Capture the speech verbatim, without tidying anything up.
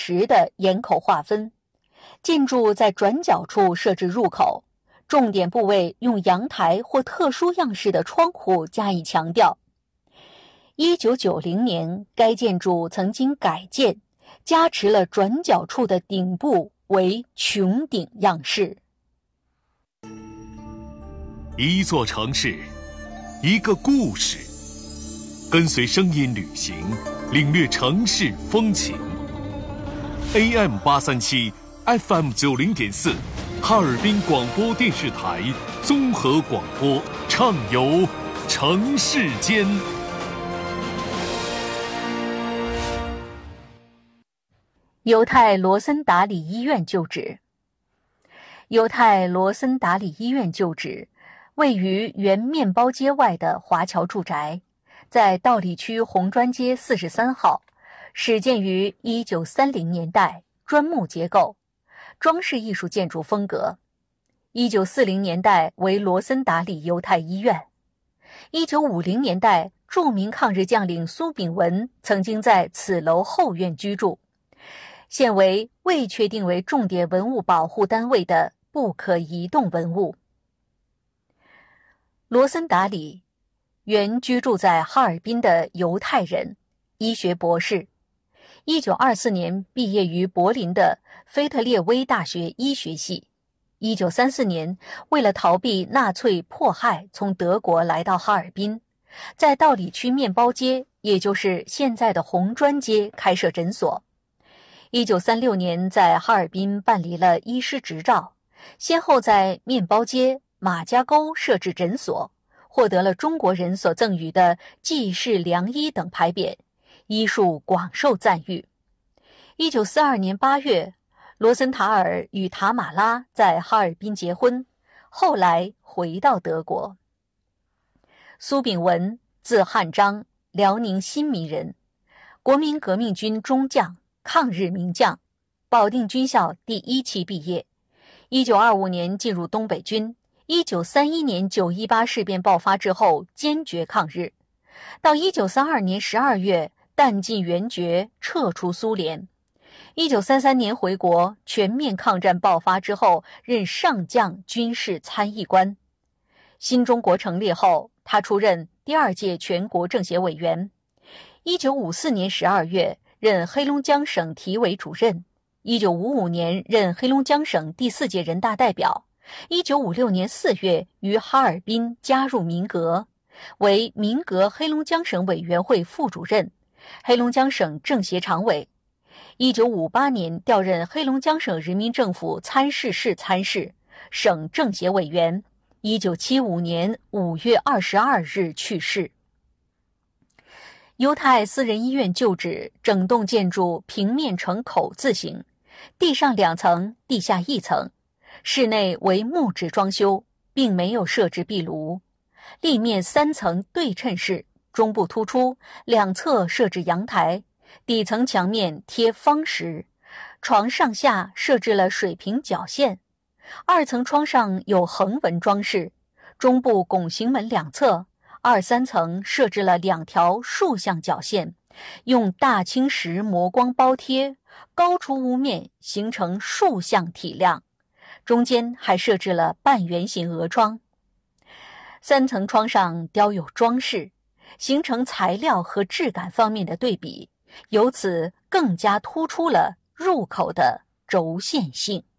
实的檐口划分，建筑在转角处设置入口，重点部位用阳台或特殊样式的窗户加以强调。一九九零年，该建筑曾经改建，加持了转角处的顶部为穹顶样式。 一座城市，一个故事，跟随声音旅行，领略城市风情。A M 八三七 F M 九零点四，哈尔滨广播电视台综合广播，畅游城市间。 犹太罗森达里医院旧址。犹太罗森达里医院旧址位于原面包街外的华侨住宅，在道里区红砖街四十三号，始建于一九三零年代，砖木结构，装饰艺术建筑风格。一九四零年代为罗森达里犹太医院。一九五零年代，著名抗日将领苏炳文曾经在此楼后院居住，现为未确定为重点文物保护单位的不可移动文物。罗森达里原居住在哈尔滨的犹太人，医学博士，一九二四年毕业于柏林的菲特列威大学医学系。一九三四年，为了逃避纳粹迫害，从德国来到哈尔滨，在道里区面包街，也就是现在的红砖街开设诊所。一九三六年在哈尔滨办理了医师执照，先后在面包街、马家沟设置诊所，获得了中国人所赠予的济世良医等牌匾，医术广受赞誉。一九四二年八月，罗森塔尔与塔马拉在哈尔滨结婚，后来回到德国。苏炳文，字汉章，辽宁新民人，国民革命军中将，抗日名将，保定军校第一期毕业。一九二五年进入东北军，一九三一年九一八事变爆发之后坚决抗日，到一九三二年十二月弹尽援绝，撤出苏联。一九三三年回国，全面抗战爆发之后，任上将军事参议官。新中国成立后，他出任第二届全国政协委员。一九五四年十二月，任黑龙江省体委主任。一九五五年任黑龙江省第四届人大代表。一九五六年四月于哈尔滨加入民革，为民革黑龙江省委员会副主任、黑龙江省政协常委。一九五八年调任黑龙江省人民政府参事室参事、省政协委员。一九七五年五月二十二日去世。犹太私人医院旧址整栋建筑平面呈口字形，地上两层，地下一层，室内为木质装修，并没有设置壁炉。立面三层对称式，中部突出，两侧设置阳台，底层墙面贴方石，床上下设置了水平角线，二层窗上有横纹装饰，中部拱形门两侧，二三层设置了两条竖向角线，用大青石磨光包贴，高出屋面，形成竖向体量，中间还设置了半圆形额窗。三层窗上雕有装饰，形成材料和质感方面的对比，由此更加突出了入口的轴线性。